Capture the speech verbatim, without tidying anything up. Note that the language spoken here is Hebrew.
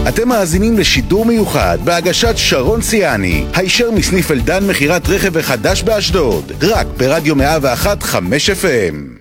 אתם מאזינים לשידור מיוחד בהגשת שרון ציאני, הישר מסניף אלדן מחירת רכב החדש באשדוד, רק ברדיו מאה ואחת נקודה חמש אף אם.